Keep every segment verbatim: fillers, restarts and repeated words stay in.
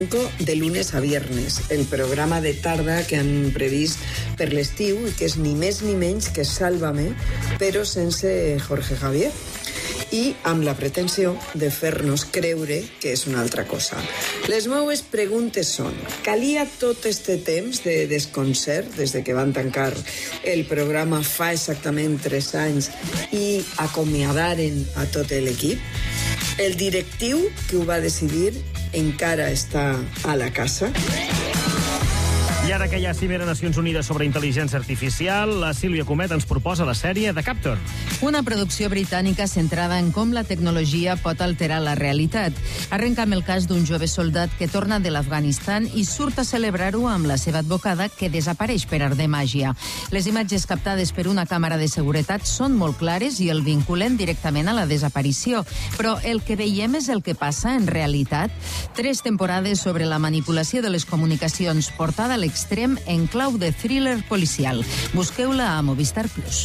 de lunes a viernes, el programa de tarda que han previst per l'estiu i que és ni més ni menys que Sálvame, però sense Jorge Javier i amb la pretensió de fer-nos creure que és una altra cosa. Les meues preguntes són: calia tot este temps de desconcert des de que van tancar el programa fa exactament tres anys i acomiadaren a tot l'equip? El directiu que ho va decidir encara està a la casa? I ara que hi ha cimera Nacions Unides sobre intel·ligència artificial, la Sílvia Comet ens proposa la sèrie The Captor. Una producció britànica centrada en com la tecnologia pot alterar la realitat. Arrenca amb el cas d'un jove soldat que torna de l'Afganistan i surt a celebrar-ho amb la seva advocada, que desapareix per art de màgia. Les imatges captades per una càmera de seguretat són molt clares i el vinculen directament a la desaparició. Però el que veiem és el que passa en realitat. Tres temporades sobre la manipulació de les comunicacions portada a l'extrem en clau de thriller policial. Busqueu-la a Movistar Plus.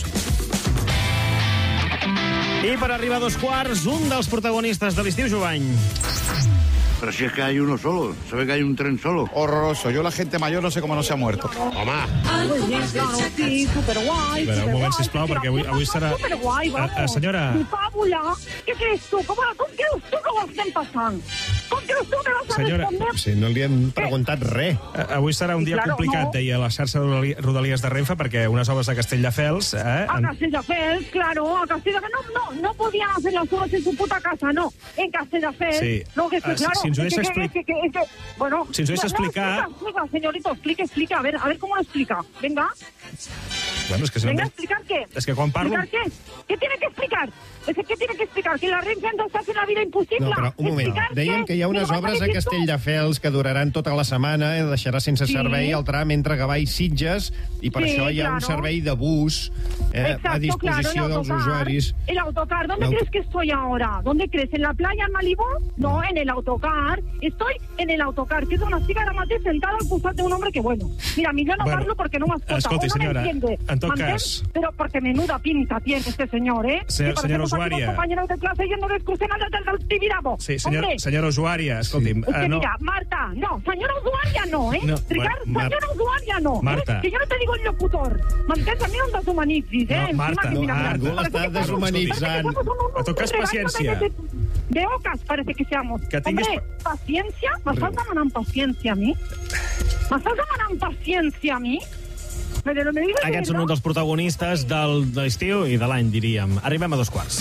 I per arribar a dos quarts, un dels protagonistes de l'estiu, Jovany. Pero si es que hay uno solo, se ve que hay un tren solo. Horroroso, yo la gente mayor no sé cómo no se ha muerto. Home. Muy bien, claro, sí, superguay. Espera, un moment, sisplau, perquè avui, avui serà... Superguay, vamos. A, a, senyora... Mi fábula, ¿qué crees tú? ¿Cómo, ¿Cómo crees tú que ho estem passant? Com creus tu que vas a Senyora, responder? Si no li hem preguntat res. Avui serà un dia Claro, complicat, no. deia la xarxa de Rodalies de Renfe, perquè unes obres a Castelldefels... Eh, A en... Castelldefels, claro, a Castelldefels. No, no, no podían hacer las obras en su puta casa, no. En Castelldefels. Sí. No, que, que, Ah, si- claro. si ens ho es deixa que- expli- es que- es que- Bueno. Si ens ho deixa no, explicar- Explica, explica, señorito, explique, explique. A ver, a ver cómo lo explica. Venga. Bueno, és que si Venga, no... ¿explicar qué? Es que quan parlo... ¿Explicar qué? ¿Qué tiene que explicar? Es que, ¿qué tiene que explicar? ¿Que la Renfe ens hace la vida imposible? No, però un moment. ¿Explicar Deien qué? que hi ha unes ¿Me lo vas obres a decir tú? Castelldefels que duraran tota la setmana, i deixarà sense Sí. servei el tram entre Gavà i Sitges, i per Sí, això hi ha un claro. servei de bus eh, Exacto, a disposició claro, el dels autocar. usuaris. El autocar, ¿dónde El auto- crees que estoy ahora? ¿Dónde crees? ¿En la playa en Malibú? No, en el autocar. Estoy en el autocar, que es una chica de la mateix sentada al costat de un hombre que, bueno, mira, a mí yo no Bueno, parlo porque no me escolta, escolti, o no senyora, me entiende. en tot ¿M'entén? cas- Pero porque menuda pinta tiene este señor, ¿eh? Se- Que parecemos senyora aquí usuària. dos compañeros de clase yendo de excursión al del, del Tibidabo. Sí, senyor, Hombre, senyora usuària, escolti'm... es que eh, no, mira, Marta, no, señora usuaria no, ¿eh? No, Ricard, Mar- señora usuaria no, Marta. ¿eh? Que yo no te digo el locutor. M'entens? A mi no em deshumanitzis, ¿eh? No, Encima Marta, que no, mira, mira, Marta. parece L'està que somos- deshumanitzant. parece que somos un- un- En tot cas, un rebaño paciència. De, de, de ocas parece que seamos. Que tinguis Hombre, paciencia, m'estàs demanant paciència a mi? M'estàs demanant paciència a mi? Me, me, me dices Aquests que són no? un dels protagonistes del, de l'estiu i de l'any, diríem. Arribem a dos quarts.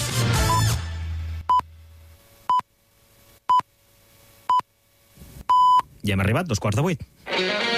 I hem arribat, dos quarts de vuit.